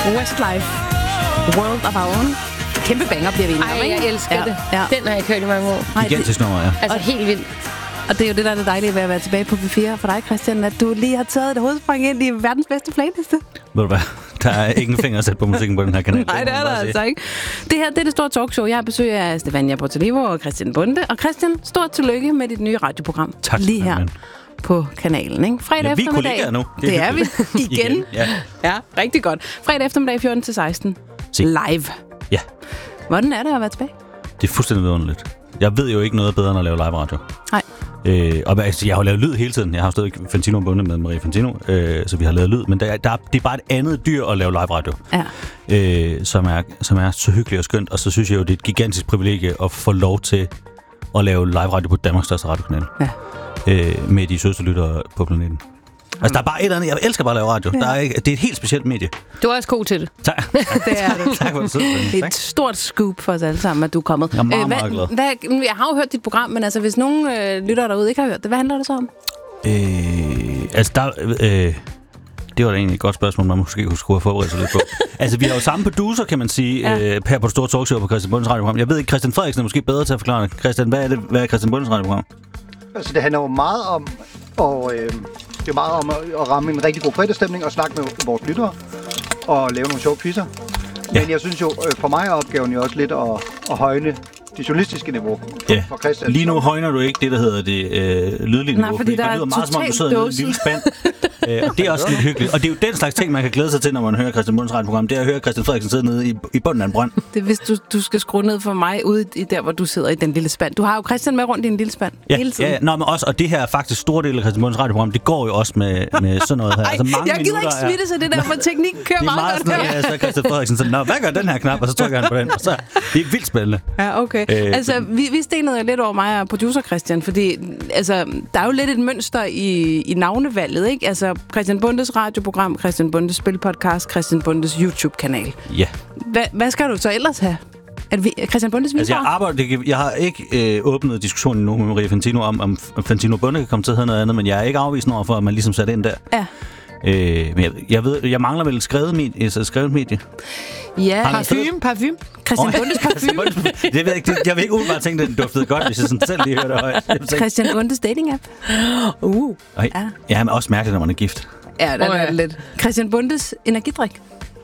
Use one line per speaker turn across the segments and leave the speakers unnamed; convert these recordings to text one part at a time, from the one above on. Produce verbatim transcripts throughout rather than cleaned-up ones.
Westlife, World of Our Own. Kæmpe banger bliver vi enige om,
Ej,
ikke?
jeg elsker
ja.
det.
Ja.
Den har jeg kørt i mange år.
Gigantisk nummer, ja.
Altså helt vildt.
Og det er jo det, der er det dejlige ved at være tilbage på P fire for dig, Christian, at du lige har taget et hovedspring ind i verdens bedste playliste.
Ved du hvad? Der er ikke en finger at sætte på musikken på den her kanal.
Nej, det er der altså ikke. Det her det er det store talkshow. Jeg har besøg af Stefania Portolivo og Christian Bonde. Og Christian, stort tillykke med dit nye radioprogram.
Tak,
lige her
man.
På kanalen, ikke? Fredag
ja, vi er
eftermiddag.
kollegaer nu.
Det, det er vi igen. igen
ja.
ja, rigtig godt. Fredag eftermiddag fjorten til seksten. Se. Live.
Ja.
Hvordan er det at være tilbage?
Det er fuldstændig vidunderligt. Jeg ved jo ikke noget bedre end at lave live radio.
Nej.
Øh, og altså, jeg har jo lavet lyd hele tiden. Jeg har jo stadig Fantino Bonde med Marie Fantino, øh, så vi har lavet lyd. Men der, der, det er bare et andet dyr at lave live radio,
ja.
øh, som, er, som er så hyggeligt og skønt. Og så synes jeg jo, det er et gigantisk privilegie at få lov til at lave live radio på Danmarks største radiokanal.
Ja.
Øh, med de sødeste lyttere på planeten. Altså, der er bare et eller andet. Jeg elsker bare at lave radio. Ja. Der er ikke, det er et helt specielt medie.
Du er også god til det.
Tak.
det er det.
Tak for det.
Det er et stort scoop for os alle sammen, at du er kommet.
Jeg er meget,
øh, hvad,
meget glad.
hvad, jeg har jo hørt dit program, men altså, hvis nogen øh, lytter derude ikke har hørt det, hvad handler det så om?
Øh, altså, der... Øh, det var da egentlig et godt spørgsmål, man måske skulle have forberedt sig lidt på. Altså, vi har jo samme producer, kan man sige, ja. øh, her på det store talkshow på Christian Bundes radioprogram. Jeg ved ikke, Christian Frederiksen er måske bedre til at forklare det. Christian, hvad er det? Hvad er Christian Bundes radioprogram?
Altså, det handler jo meget om, og øh, det er meget om at, at ramme en rigtig god fredagsstemning og snakke med vores lyttere og lave nogle sjove quizzer. Men ja. jeg synes jo, øh, for mig er opgaven jo også lidt at, at højne det journalistiske niveau for,
ja.
for Christian.
Lige nu højner du ikke det, der hedder det øh, lydlige niveau,
fordi, fordi der
det lyder meget som om, du sidder i en lille spand. øh, og det er også lidt hyggeligt. Og det er jo den slags ting, man kan glæde sig til, når man hører Christian Bundes radioprogram. Det er at høre Christian Frederiksen sidde nede i, i bunden af en brønd.
Det er, hvis du, du skal skrue ned for mig ude i der, hvor du sidder i den lille spand. Du har jo Christian med rundt i en lille spand
ja,
hele tiden.
Ja, nå, men også, og det her er faktisk store del af Christian Bundes radioprogram, det går jo også med, med sådan noget her.
Ej,
altså, mange
jeg gider ikke smitte sig det der, hvor teknikken kører
det er
meget,
meget
godt.
Ja, så er Christian Frederiksen sådan, nå, hvad gør den her knap? Og så trykker han på den, og så det er vildt spændende.
Ja, okay. Øh, altså, vi, vi stenede lidt over mig og producer Christian, fordi altså, der er jo lidt et mønster i, i navnevalget, ikke? Altså, Christian Bundes radioprogram, Christian Bundes spilpodcast, Christian Bundes YouTube-kanal.
Ja.
Hva, hvad skal du så ellers have? Er det Christian Bundes vilkår?
Altså, jeg arbejder, jeg har ikke øh, åbnet diskussionen nu med Marie Fantino om, om Fantino Bonde kan komme til at hedde noget andet, men jeg er ikke afvisende over for, at man ligesom satte ind der.
Ja.
Øh, men jeg, jeg ved, jeg mangler vel et skrevet medie. Altså skrevet medie.
Ja,
parfume, parfume.
Christian Bundes parfume.
det ved jeg, ikke, det, jeg vil ikke umiddelbart tænke, at den duftede godt, hvis jeg sådan selv lige hørte det højt.
Christian Bundes dating-app. Uh.
Okay. Ja. Ja, men også mærkeligt, når man er gift.
Ja, det er oh, ja. lidt. Christian Bundes energidrik.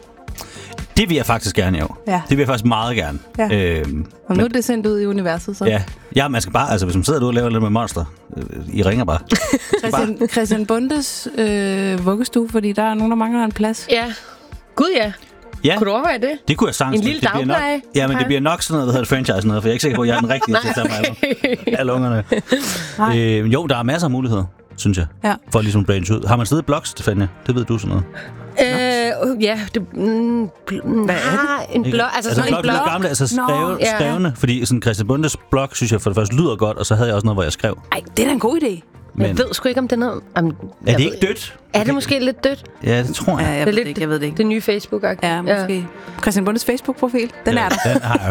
Det vil jeg faktisk gerne, jo.
Ja.
Det vil jeg faktisk meget gerne.
Ja.
Øhm,
og nu er det sendt ud i universet, så.
Ja, ja, man skal bare, altså hvis man sidder derude og laver lidt med Monster, øh, I ringer bare.
Christian, bare. Christian Bundes øh, vuggestue, fordi der er nogen, der mangler en plads.
Ja. Gud ja.
Ja.
Kunne du overveje det?
Det kunne jeg sagtens.
En lille
det bliver nok, ja, men det bliver nok sådan noget, der hedder franchise noget, for jeg er ikke sikker på, at jeg er den rigtige til at tage mig alle ungerne. øh, jo, der er masser af muligheder, synes jeg,
ja.
for ligesom branche ud. Har man stadig blogs, Stefania? Det ved du sådan noget.
Øh, ja, det, mm, bl- hvad er det? En blog, altså, altså sådan en blog.
Gamle, altså skrev,
ja.
skrevne, fordi sådan Christian Bundes blog, synes jeg for det første lyder godt, og så havde jeg også noget, hvor jeg skrev.
Ej, det er da en god idé.
Men jeg ved sgu ikke, om det er noget... Om,
er det ikke dødt?
Er det måske lidt dødt?
Ja, det tror jeg.
Ja, jeg,
det
ved det ikke, jeg ved det ikke.
Det nye Facebook-agtigt.
Ja, måske. Ja. Christian Bundes Facebook-profil, den ja, er der.
Den har jeg